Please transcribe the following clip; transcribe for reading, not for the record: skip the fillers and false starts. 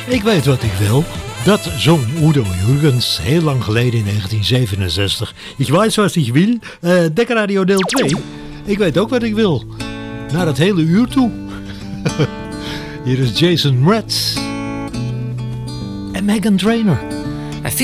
Ik weet wat ik wil. Dat zong Udo Jürgens heel lang geleden in 1967. Ik weet zoals ik wil. Dekkerradio deel 2. Ik weet ook wat ik wil. Naar het hele uur toe. Hier is Jason Mraz. En Meghan Trainor.